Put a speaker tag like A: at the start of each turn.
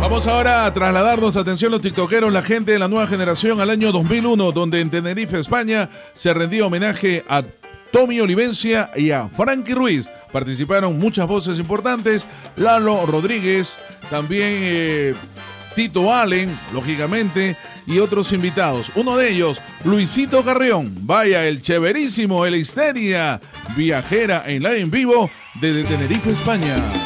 A: Vamos ahora a trasladarnos, atención los tiktokeros, la gente de la nueva generación, al año 2001, donde en Tenerife, España, se rendía homenaje a Tommy Olivencia y a Frankie Ruiz. Participaron muchas voces importantes, Lalo Rodríguez, también Tito Allen, lógicamente, y otros invitados. Uno de ellos, Luisito Carrión. Vaya, el chéverísimo, el Histeria, viajera en live en vivo desde Tenerife, España.